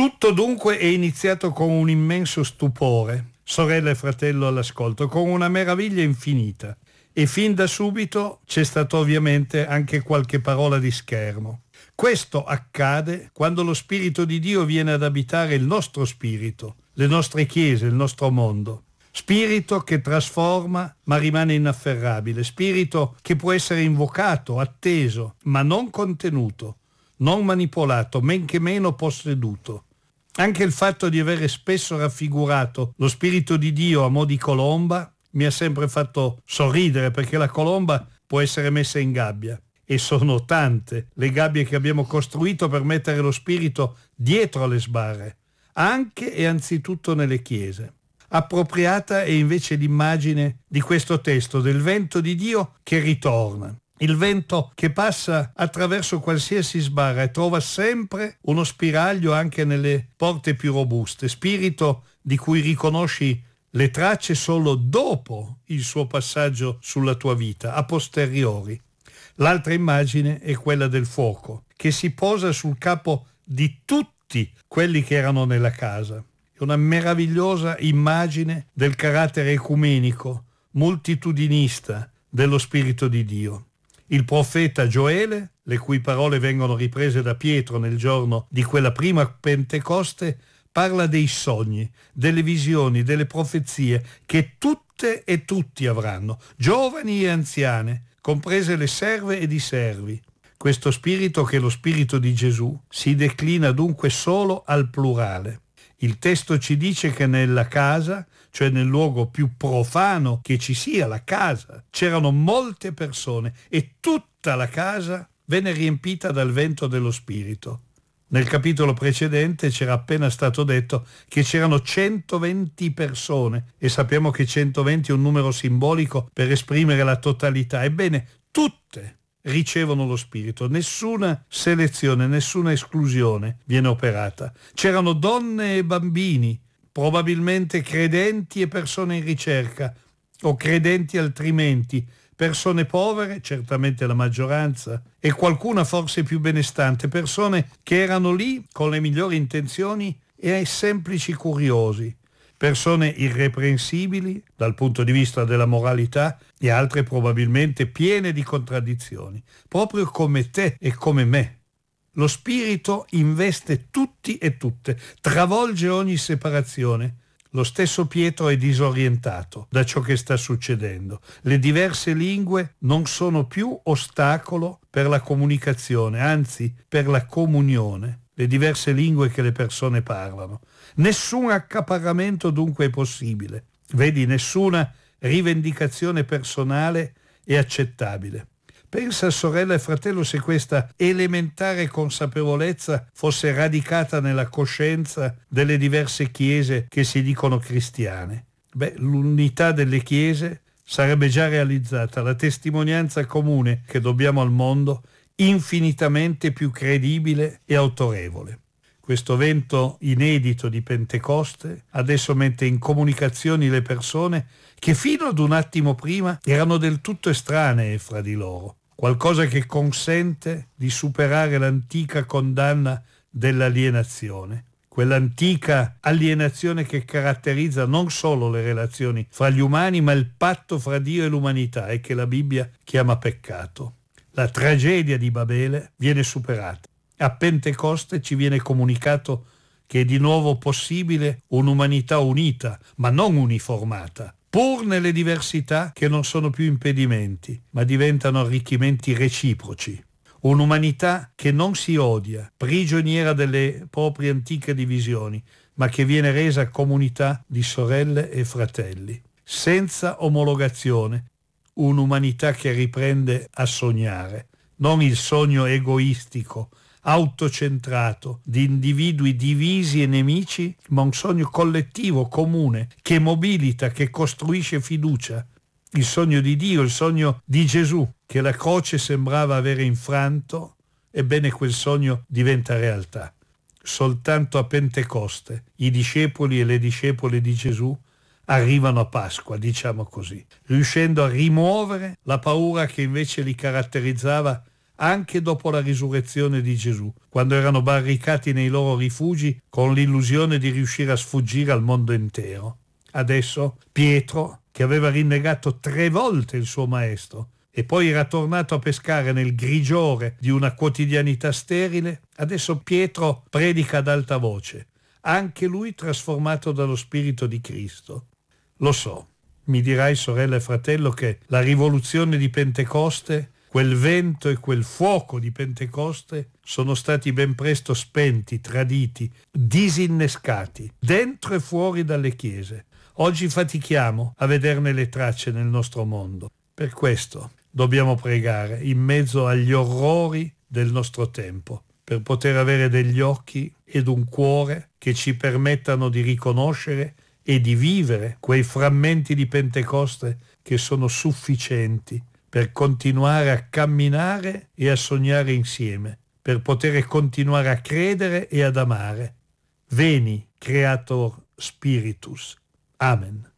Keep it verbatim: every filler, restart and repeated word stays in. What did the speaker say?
Tutto dunque è iniziato con un immenso stupore, sorella e fratello all'ascolto, con una meraviglia infinita. E fin da subito c'è stata ovviamente anche qualche parola di scherno. Questo accade quando lo Spirito di Dio viene ad abitare il nostro spirito, le nostre chiese, il nostro mondo. Spirito che trasforma ma rimane inafferrabile, spirito che può essere invocato, atteso, ma non contenuto, non manipolato, men che meno posseduto. Anche il fatto di avere spesso raffigurato lo Spirito di Dio a mo' di colomba mi ha sempre fatto sorridere, perché la colomba può essere messa in gabbia e sono tante le gabbie che abbiamo costruito per mettere lo Spirito dietro alle sbarre, anche e anzitutto nelle chiese. Appropriata è invece l'immagine di questo testo del vento di Dio che ritorna, il vento che passa attraverso qualsiasi sbarra e trova sempre uno spiraglio anche nelle porte più robuste, spirito di cui riconosci le tracce solo dopo il suo passaggio sulla tua vita, a posteriori. L'altra immagine è quella del fuoco, che si posa sul capo di tutti quelli che erano nella casa. È una meravigliosa immagine del carattere ecumenico, moltitudinista dello Spirito di Dio. Il profeta Gioele, le cui parole vengono riprese da Pietro nel giorno di quella prima Pentecoste, parla dei sogni, delle visioni, delle profezie che tutte e tutti avranno, giovani e anziane, comprese le serve ed i servi. Questo spirito, che è lo spirito di Gesù, si declina dunque solo al plurale. Il testo ci dice che nella casa, cioè nel luogo più profano che ci sia, la casa, c'erano molte persone e tutta la casa venne riempita dal vento dello Spirito. Nel capitolo precedente c'era appena stato detto che c'erano centoventi persone e sappiamo che centoventi è un numero simbolico per esprimere la totalità. Ebbene, tutte ricevono lo Spirito, nessuna selezione, nessuna esclusione viene operata. C'erano donne e bambini, probabilmente credenti e persone in ricerca, o credenti altrimenti, persone povere, certamente la maggioranza, e qualcuna forse più benestante, persone che erano lì con le migliori intenzioni e ai semplici curiosi, persone irreprensibili dal punto di vista della moralità e altre probabilmente piene di contraddizioni, proprio come te e come me. Lo Spirito investe tutti e tutte, travolge ogni separazione. Lo stesso Pietro è disorientato da ciò che sta succedendo. Le diverse lingue non sono più ostacolo per la comunicazione, anzi per la comunione. Le diverse lingue che le persone parlano. Nessun accaparramento dunque è possibile. Vedi, nessuna rivendicazione personale è accettabile. Pensa, sorella e fratello, se questa elementare consapevolezza fosse radicata nella coscienza delle diverse chiese che si dicono cristiane. Beh, l'unità delle chiese sarebbe già realizzata, la testimonianza comune che dobbiamo al mondo infinitamente più credibile e autorevole. Questo vento inedito di Pentecoste adesso mette in comunicazione le persone che fino ad un attimo prima erano del tutto estranee fra di loro. Qualcosa che consente di superare l'antica condanna dell'alienazione, quell'antica alienazione che caratterizza non solo le relazioni fra gli umani, ma il patto fra Dio e l'umanità e che la Bibbia chiama peccato. La tragedia di Babele viene superata. A Pentecoste ci viene comunicato che è di nuovo possibile un'umanità unita, ma non uniformata, pur nelle diversità che non sono più impedimenti, ma diventano arricchimenti reciproci. Un'umanità che non si odia, prigioniera delle proprie antiche divisioni, ma che viene resa comunità di sorelle e fratelli, senza omologazione, un'umanità che riprende a sognare, non il sogno egoistico, autocentrato, di individui divisi e nemici, ma un sogno collettivo, comune, che mobilita, che costruisce fiducia. Il sogno di Dio, il sogno di Gesù, che la croce sembrava avere infranto, ebbene quel sogno diventa realtà. Soltanto a Pentecoste i discepoli e le discepole di Gesù arrivano a Pasqua, diciamo così, riuscendo a rimuovere la paura che invece li caratterizzava anche dopo la risurrezione di Gesù, quando erano barricati nei loro rifugi con l'illusione di riuscire a sfuggire al mondo intero. Adesso Pietro, che aveva rinnegato tre volte il suo maestro e poi era tornato a pescare nel grigiore di una quotidianità sterile, adesso Pietro predica ad alta voce, anche lui trasformato dallo Spirito di Cristo. Lo so, mi dirai, sorella e fratello, che la rivoluzione di Pentecoste, quel vento e quel fuoco di Pentecoste sono stati ben presto spenti, traditi, disinnescati, dentro e fuori dalle chiese. Oggi fatichiamo a vederne le tracce nel nostro mondo. Per questo dobbiamo pregare in mezzo agli orrori del nostro tempo, per poter avere degli occhi ed un cuore che ci permettano di riconoscere e di vivere quei frammenti di Pentecoste che sono sufficienti per continuare a camminare e a sognare insieme, per poter continuare a credere e ad amare. Veni, Creator Spiritus. Amen.